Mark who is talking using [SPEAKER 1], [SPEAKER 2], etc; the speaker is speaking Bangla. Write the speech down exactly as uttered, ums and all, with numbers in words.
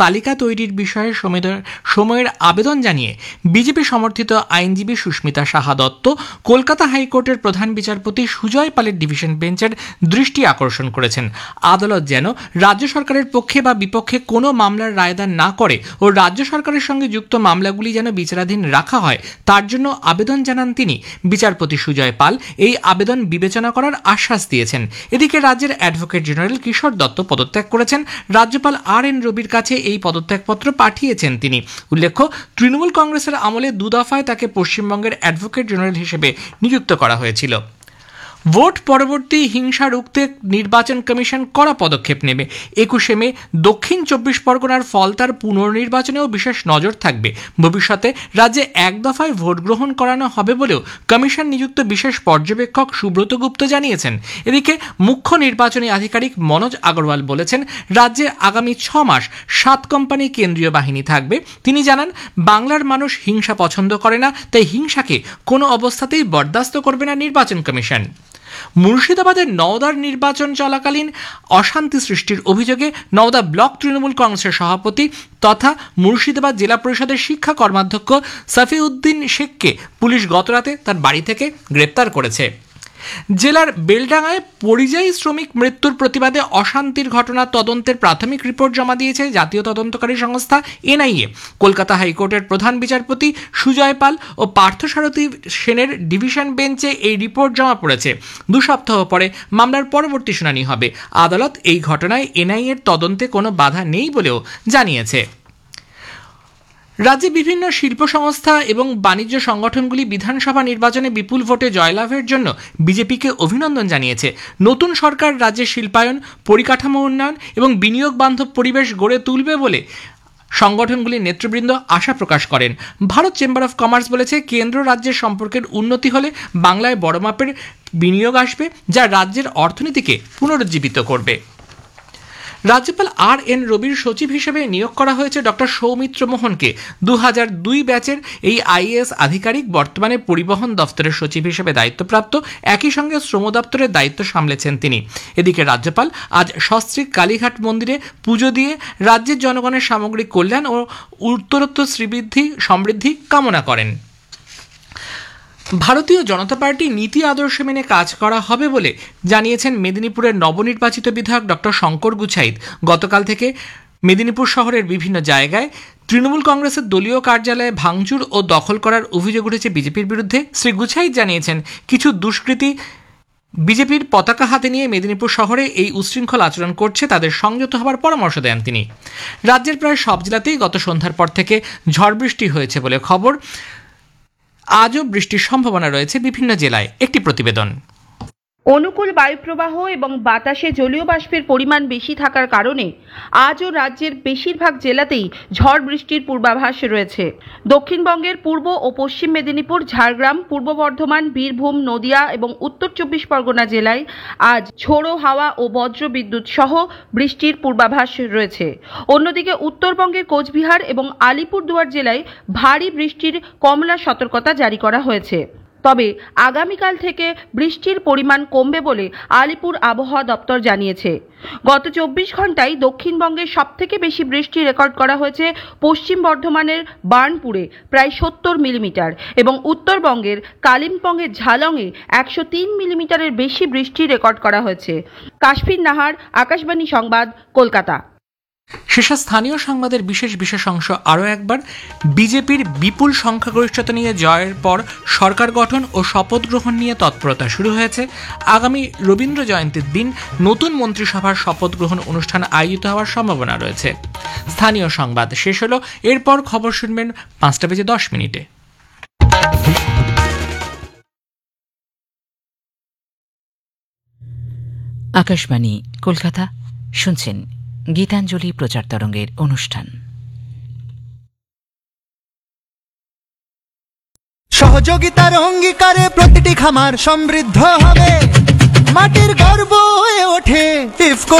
[SPEAKER 1] তালিকা তৈরির বিষয়ে সময়ের আবেদন জানিয়ে বিজেপি সমর্থিত আইনজীবী সুস্মিতা সাহা দত্ত কলকাতা হাইকোর্টের প্রধান বিচারপতি সুজয় পালের ডিভিশন বেঞ্চের দৃষ্টি আকর্ষণ করেছেন। আদালত যেন রাজ্য সরকারের পক্ষে বা বিপক্ষে কোনো মামলার রায়দান না করে ও রাজ্য সরকারের সঙ্গে যুক্ত মামলাগুলি যেন বিচারাধীন রাখা হয় তার জন্য আবেদন জানান তিনি। বিচারপতি সুজয় পাল এই আবেদন বিবেচনা করার আশ্বাস দিয়েছেন। এদিকে রাজ্যের অ্যাডভোকেট জেনারেল কিশোর দত্ত পদত্যাগ করেছেন। রাজ্যপাল আর এন রবির কাছে এই পদত্যাগপত্র পাঠিয়েছেন তিনি। উল্লেখ্য, তৃণমূল কংগ্রেসের আমলে দু দফায় তাকে পশ্চিমবঙ্গের অ্যাডভোকেট জেনারেল হিসেবে নিযুক্ত করা হয়েছিল। ভোট পরবর্তী হিংসা রুখতে নির্বাচন কমিশন কড়া পদক্ষেপ নেবে। একুশে মে দক্ষিণ চব্বিশ পরগনার ফলতার পুনর্নির্বাচনেও বিশেষ নজর থাকবে। ভবিষ্যতে রাজ্যে এক দফায় ভোট গ্রহণ করানো হবে বলেও কমিশন নিযুক্ত বিশেষ পর্যবেক্ষক সুব্রত গুপ্ত জানিয়েছেন। এদিকে মুখ্য নির্বাচনী আধিকারিক মনোজ আগরওয়াল বলেছেন, রাজ্যে আগামী ছ মাস সাত কোম্পানি কেন্দ্রীয় বাহিনী থাকবে। তিনি জানান, বাংলার মানুষ হিংসা পছন্দ করে না, তাই হিংসাকে কোনো অবস্থাতেই বরদাস্ত করবে না নির্বাচন কমিশন। মুর্শিদাবাদের নওদার নির্বাচন চলাকালীন অশান্তি সৃষ্টির অভিযোগে নওদা ব্লক তৃণমূল কংগ্রেসের সভাপতি তথা মুর্শিদাবাদ জেলা পরিষদের শিক্ষা কর্মাধ্যক্ষ সাফিউদ্দিন শেখকে পুলিশ গতরাতে তার বাড়ি থেকে গ্রেপ্তার করেছে। জেলার বেলডাঙ্গায় পরিযায়ী শ্রমিক মৃত্যুর প্রতিবাদে অশান্তির ঘটনা তদন্তের প্রাথমিক রিপোর্ট জমা দিয়েছে জাতীয় তদন্তকারী সংস্থা এনআইএ। কলকাতা হাইকোর্টের প্রধান বিচারপতি সুজয় পাল ও পার্থসারথী সেনের ডিভিশন বেঞ্চে এই রিপোর্ট জমা পড়েছে। দু সপ্তাহ পরে মামলার পরবর্তী শুনানি হবে। আদালত এই ঘটনায় এনআইএর তদন্তে কোনো বাধা নেই বলেও জানিয়েছে। রাজ্যে বিভিন্ন শিল্প সংস্থা এবং বাণিজ্য সংগঠনগুলি বিধানসভা নির্বাচনে বিপুল ভোটে জয়লাভের জন্য বিজেপিকে অভিনন্দন জানিয়েছে। নতুন সরকার রাজ্যের শিল্পায়ন, পরিকাঠামো উন্নয়ন এবং বিনিয়োগ বান্ধব পরিবেশ গড়ে তুলবে বলে সংগঠনগুলির নেতৃবৃন্দ আশা প্রকাশ করেন। ভারত চেম্বার অফ কমার্স বলেছে, কেন্দ্র রাজ্যের সম্পর্কের উন্নতি হলে বাংলায় বড় মাপের বিনিয়োগ আসবে, যা রাজ্যের অর্থনীতিকে পুনরুজ্জীবিত করবে। রাজ্যপাল আর এন রবির সচিব হিসেবে নিয়োগ করা হয়েছে ডক্টর সৌমিত্র মোহনকে। দু হাজার দুই ব্যাচের এই আইএএস আধিকারিক বর্তমানে পরিবহন দপ্তরের সচিব হিসেবে দায়িত্বপ্রাপ্ত। একই সঙ্গে শ্রম দপ্তরের দায়িত্ব সামলেছেন তিনি। এদিকে রাজ্যপাল আজ সস্ত্রীক কালীঘাট মন্দিরে পুজো দিয়ে রাজ্যের জনগণের সামগ্রিক কল্যাণ ও উত্তরোত্তর শ্রীবৃদ্ধি সমৃদ্ধি কামনা করেন। ভারতীয় জনতা পার্টি নীতি আদর্শ মেনে কাজ করা হবে বলে জানিয়েছেন মেদিনীপুরের নবনির্বাচিত বিধায়ক ডক্টর শঙ্কর গুছাইত। গতকাল থেকে মেদিনীপুর শহরের বিভিন্ন জায়গায় তৃণমূল কংগ্রেসের দলীয় কার্যালয়ে ভাঙচুর ও দখল করার অভিযোগ উঠেছে বিজেপির বিরুদ্ধে। শ্রী গুছাইত জানিয়েছেন, কিছু দুষ্কৃতী বিজেপির পতাকা হাতে নিয়ে মেদিনীপুর শহরে এই উচ্ছৃঙ্খল আচরণ করছে, তাদের সংযত হবার পরামর্শ দেন তিনি। রাজ্যের প্রায় সব জেলাতেই গত সন্ধ্যার পর থেকে ঝড় বৃষ্টি হয়েছে বলে খবর। আজও বৃষ্টির সম্ভাবনা রয়েছে বিভিন্ন জেলায়। একটি প্রতিবেদন।
[SPEAKER 2] অনুকূল বায়ুপ্রবাহ এবং বাতাসে জলীয় বাষ্পের পরিমাণ বেশি থাকার কারণে আজও রাজ্যের বেশিরভাগ জেলাতেই ঝড় বৃষ্টির পূর্বাভাস রয়েছে। দক্ষিণবঙ্গের পূর্ব ও পশ্চিম মেদিনীপুর, ঝাড়গ্রাম, পূর্ব বর্ধমান, বীরভূম, নদিয়া এবং উত্তর চব্বিশ পরগনা জেলায় আজ ঝোড়ো হাওয়া ও বজ্র বিদ্যুৎ সহ বৃষ্টির পূর্বাভাস রয়েছে। অন্যদিকে উত্তরবঙ্গের কোচবিহার এবং আলিপুরদুয়ার জেলায় ভারী বৃষ্টির কমলা সতর্কতা জারি করা হয়েছে। তবে আগামীকাল থেকে বৃষ্টির পরিমাণ কমবে বলে আলিপুর আবহাওয়া দপ্তর জানিয়েছে। গত চব্বিশ ঘন্টায় দক্ষিণবঙ্গের সবথেকে বেশি বৃষ্টি রেকর্ড করা হয়েছে পশ্চিম বর্ধমানের বার্নপুরে প্রায় সত্তর মিলিমিটার এবং উত্তরবঙ্গের কালিম্পংয়ের ঝালংয়ে একশো তিন মিলিমিটারের বেশি বৃষ্টি রেকর্ড করা হয়েছে। কাশফির নাহার, আকাশবাণী সংবাদ, কলকাতা।
[SPEAKER 1] শেষে স্থানীয় সংবাদের বিশেষ বিশেষ অংশ আরও একবার। বিজেপির বিপুল সংখ্যাগরিষ্ঠতা নিয়ে জয়ের পর সরকার গঠন ও শপথ গ্রহণ নিয়ে তৎপরতা শুরু হয়েছে। আগামী রবীন্দ্র জয়ন্তীর দিন নতুন মন্ত্রিসভার শপথ গ্রহণ অনুষ্ঠান আয়োজিত হওয়ার সম্ভাবনা রয়েছে। স্থানীয় সংবাদ শেষ হলো। এরপর খবর শুনবেন পাঁচটা বেজে দশ মিনিটে।
[SPEAKER 3] আকাশবাণী কলকাতা, শুনছেন গীতাঞ্জলি প্রচার তরঙ্গের অনুষ্ঠান।
[SPEAKER 4] সহযোগিতার অঙ্গীকারে প্রতিটি খামার সমৃদ্ধ হবে, মাটির গর্ব হয়ে ওঠে ইফকো।